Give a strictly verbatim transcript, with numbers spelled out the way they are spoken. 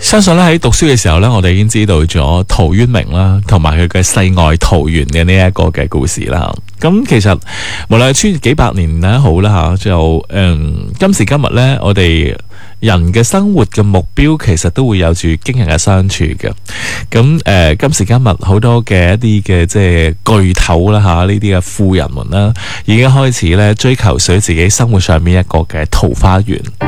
相信咧喺讀書嘅時候咧，我哋已經知道咗陶淵明啦，同埋佢嘅世外桃源嘅呢一個嘅故事啦。咁其實無論係穿越幾百年咧好啦吓，就嗯今時今日咧，我哋人嘅生活嘅目標其實都會有住驚人嘅相處嘅。咁誒、呃、今時今日好多嘅一啲嘅即係巨頭啦吓，呢啲嘅富人們啦，已經開始咧追求屬於自己生活上面一個嘅桃花源。